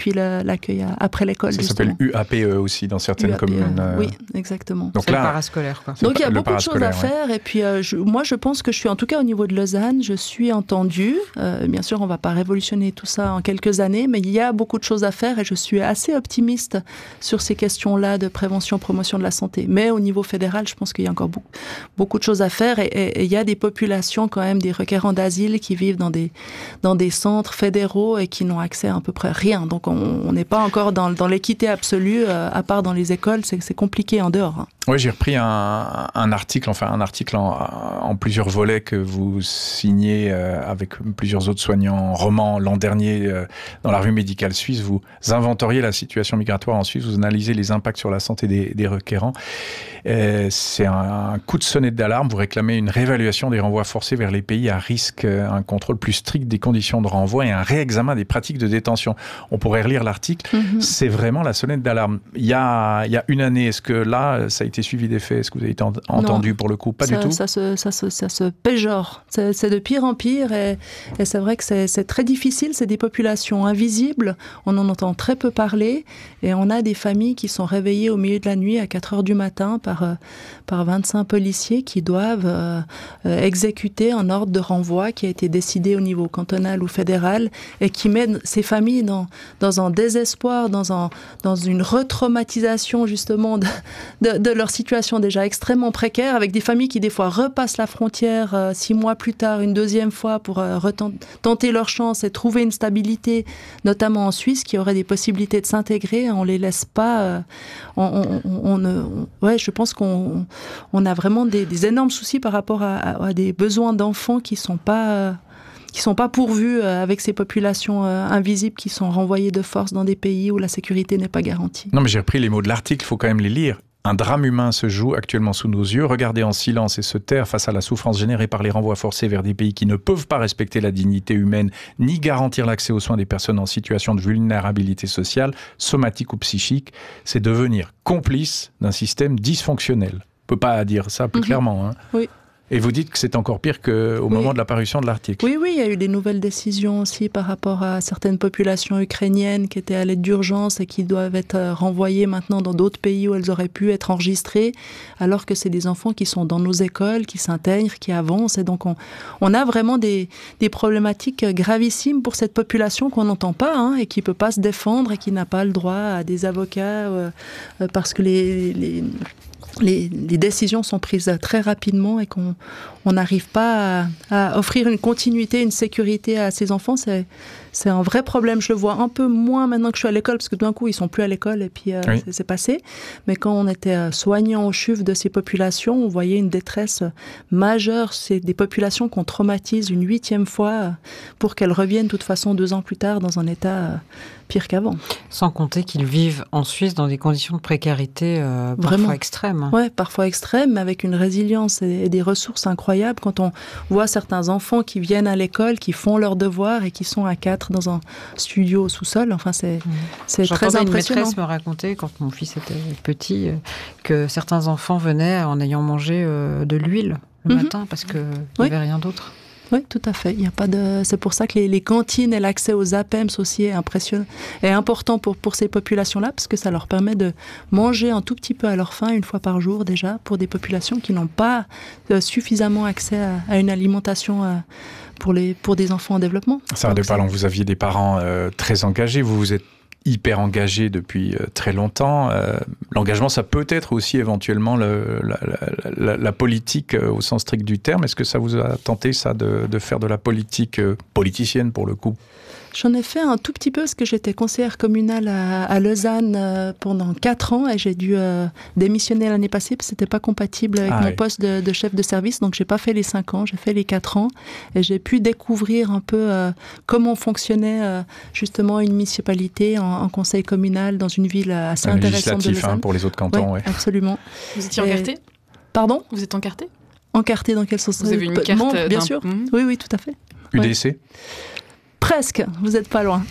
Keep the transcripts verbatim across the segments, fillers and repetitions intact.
puis la, l'accueil à, après l'école. Ça justement. s'appelle U A P E aussi dans certaines U A P E, communes. Euh... Oui, exactement. Donc c'est là, le parascolaire. Quoi. Donc il y a beaucoup de choses à faire. Ouais. Et puis euh, je, moi, je pense que je suis, en tout cas au niveau de Lausanne, je suis entendue. Euh, bien sûr, on ne va pas révolutionner tout ça en quelques années, mais il y a beaucoup de choses à faire et je suis assez optimiste sur ces questions-là de prévention, promotion de la santé. Mais au niveau fédéral, je pense qu'il y a encore beaucoup, beaucoup de choses à faire et, et, et il y a des populations quand même, des requérants d'asile qui vivent dans des, dans des centres fédéraux et qui n'ont accès à à peu près rien. Donc on n'est pas encore dans, dans l'équité absolue, euh, à part dans les écoles, c'est, c'est compliqué en dehors. Hein. Oui, j'ai repris un, un article, enfin un article en, en plusieurs volets que vous signez euh, avec plusieurs autres soignants, roman l'an dernier euh, dans la revue médicale suisse. Vous inventoriez la situation migratoire en Suisse, vous analysez les impacts sur la santé des, des requérants. Euh, c'est un, un coup de sonnette d'alarme. Vous réclamez une réévaluation des renvois forcés vers les pays à risque, un contrôle plus strict des conditions de renvoi et un réexamen des pratiques de détention. On pourrait relire l'article. Mm-hmm. C'est vraiment la sonnette d'alarme. Il y a, il y a une année, est-ce que là, ça a été suivi des faits? Est-ce que vous avez été entendu non, pour le coup? Pas ça, du tout. Ça se, ça se, ça se péjore. C'est, c'est de pire en pire et, et c'est vrai que c'est, c'est très difficile. C'est des populations invisibles. On en entend très peu parler et on a des familles qui sont réveillées au milieu de la nuit à quatre heures du matin par, euh, par vingt-cinq policiers qui doivent euh, euh, exécuter un ordre de renvoi qui a été décidé au niveau cantonal ou fédéral et qui met ces familles dans, dans un désespoir, dans, un, dans une retraumatisation justement de, de, de leur situation déjà extrêmement précaire, avec des familles qui des fois repassent la frontière euh, six mois plus tard, une deuxième fois pour euh, retenter leur chance et trouver une stabilité, notamment en Suisse, qui aurait des possibilités de s'intégrer. On les laisse pas. Euh, on, on, on, on, ouais, je pense qu'on on a vraiment des, des énormes soucis par rapport à, à, à des besoins d'enfants qui sont pas. Euh, qui sont pas pourvus avec ces populations euh, invisibles qui sont renvoyées de force dans des pays où la sécurité n'est pas garantie. Non, mais j'ai repris les mots de l'article, il faut quand même les lire. Un drame humain se joue actuellement sous nos yeux. Regarder en silence et se taire face à la souffrance générée par les renvois forcés vers des pays qui ne peuvent pas respecter la dignité humaine ni garantir l'accès aux soins des personnes en situation de vulnérabilité sociale, somatique ou psychique, c'est devenir complice d'un système dysfonctionnel. On ne peut pas dire ça plus mmh. clairement. Hein. Oui. Et vous dites que c'est encore pire qu'au oui. moment de la parution de l'article. Oui, oui, il y a eu des nouvelles décisions aussi par rapport à certaines populations ukrainiennes qui étaient à l'aide d'urgence et qui doivent être renvoyées maintenant dans d'autres pays où elles auraient pu être enregistrées, alors que c'est des enfants qui sont dans nos écoles, qui s'intègrent, qui avancent. Et donc on, on a vraiment des, des problématiques gravissimes pour cette population qu'on n'entend pas hein, et qui ne peut pas se défendre et qui n'a pas le droit à des avocats euh, parce que les... les Les, les décisions sont prises très rapidement et qu'on n'arrive pas à, à offrir une continuité, une sécurité à ces enfants. C'est, c'est un vrai problème. Je le vois un peu moins maintenant que je suis à l'école, parce que d'un coup, ils ne sont plus à l'école et puis euh, oui. c'est, c'est passé. Mais quand on était soignant au C H U V de ces populations, on voyait une détresse majeure. C'est des populations qu'on traumatise une huitième fois pour qu'elles reviennent de toute façon deux ans plus tard dans un état pire qu'avant. Sans compter qu'ils vivent en Suisse dans des conditions de précarité euh, parfois Vraiment. extrêmes. Oui, parfois extrêmes, mais avec une résilience et, et des ressources incroyables. Quand on voit certains enfants qui viennent à l'école, qui font leurs devoirs et qui sont à quatre dans un studio au sous-sol, enfin c'est, mmh. c'est très impressionnant. Une maîtresse me racontait, quand mon fils était petit, que certains enfants venaient en ayant mangé euh, de l'huile le mmh. matin parce qu'il n'y oui. avait rien d'autre. Oui, tout à fait. Il y a pas de. C'est pour ça que les, les cantines et l'accès aux A P E M S aussi est impressionnant, est important pour pour ces populations-là, parce que ça leur permet de manger un tout petit peu à leur faim une fois par jour déjà, pour des populations qui n'ont pas euh, suffisamment accès à, à une alimentation euh, pour les pour des enfants en développement. Ça de parlant, vous aviez des parents euh, très engagés. Vous vous êtes hyper engagé depuis euh, très longtemps. Euh, l'engagement, ça peut être aussi éventuellement le, la, la, la, la politique euh, au sens strict du terme. Est-ce que ça vous a tenté, ça, de, de faire de la politique euh, politicienne, pour le coup ? J'en ai fait un tout petit peu, parce que j'étais conseillère communale à, à Lausanne euh, pendant quatre ans et j'ai dû euh, démissionner l'année passée parce que c'était pas compatible avec ah, mon oui. poste de, de chef de service. Donc j'ai pas fait les cinq ans, j'ai fait les quatre ans et j'ai pu découvrir un peu euh, comment fonctionnait euh, justement une municipalité en, en conseil communal dans une ville assez un intéressante de Lausanne. Hein, pour les autres cantons, oui. Ouais. Absolument. Vous étiez encarté ? Pardon ? Vous êtes encarté ? Encarté dans quel sens ? Vous avez une carte Membre, bien d'un... sûr. Mmh. Oui, oui, tout à fait. U D C ? Ouais. Presque, vous n'êtes pas loin.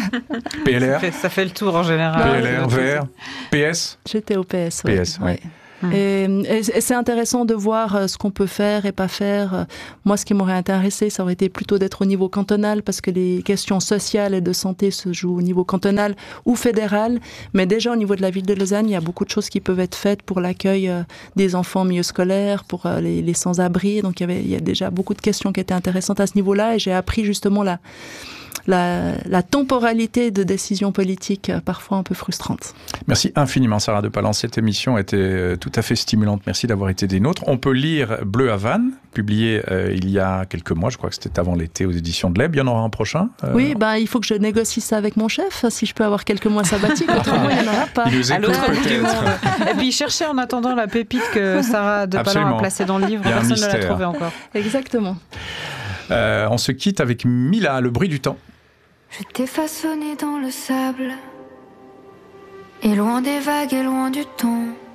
P L R ? Ça fait, ça fait le tour en général. P L R, Vert, P S ? J'étais au P S. P S, oui. Ouais. Mmh. Et, et, et c'est intéressant de voir ce qu'on peut faire et pas faire. Moi, ce qui m'aurait intéressé, ça aurait été plutôt d'être au niveau cantonal, parce que les questions sociales et de santé se jouent au niveau cantonal ou fédéral. Mais déjà, au niveau de la ville de Lausanne, il y a beaucoup de choses qui peuvent être faites pour l'accueil des enfants en milieu scolaire, pour les, les sans-abri. Donc, il y avait, il y a déjà beaucoup de questions qui étaient intéressantes à ce niveau-là. Et j'ai appris justement la... La, la temporalité de décisions politiques parfois un peu frustrantes. Merci infiniment Sarah de Palance, cette émission était tout à fait stimulante, merci d'avoir été des nôtres. On peut lire Bleu à Vannes, publié euh, il y a quelques mois, je crois que c'était avant l'été aux éditions de l'E B, il y en aura un prochain euh... Oui, ben, il faut que je négocie ça avec mon chef, si je peux avoir quelques mois sabbatiques, autrement il n'y en aura pas. Il nous écoute peut-être. Et puis cherchez en attendant la pépite que Sarah de Palance a placée dans le livre, personne ne l'a trouvée encore. Exactement. Euh, on se quitte avec Mila, Le bruit du temps. Je t'ai façonné dans le sable, et loin des vagues et loin du temps.